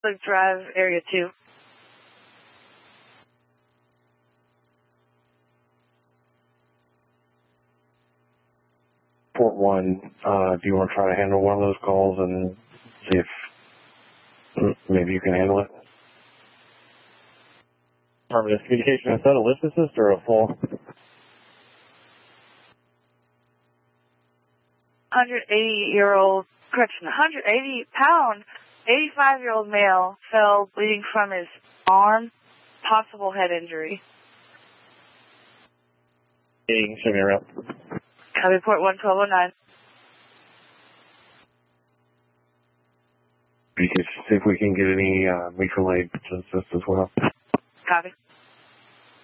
Drive, Area 2. Port 1, do you want to try to handle one of those calls and see if maybe you can handle it? Affirmative. Communication, is that a lift assist or a full? 180-year-old, correction, 180-pound, 85-year-old male fell bleeding from his arm, possible head injury. Show me around. Copy, Port 1, 1209. We can see if we can get any mutual aid to assist as well. Copy.